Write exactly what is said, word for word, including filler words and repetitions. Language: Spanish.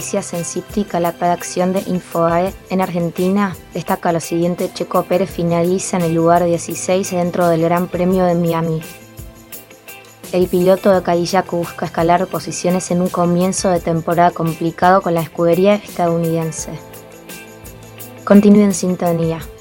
Alicia Sensiptic, la redacción de Infobae en Argentina, destaca lo siguiente: Checo Pérez finaliza en el lugar dieciséis dentro del Gran Premio de Miami. El piloto de Cadillac busca escalar posiciones en un comienzo de temporada complicado con la escudería estadounidense. Continúe en sintonía.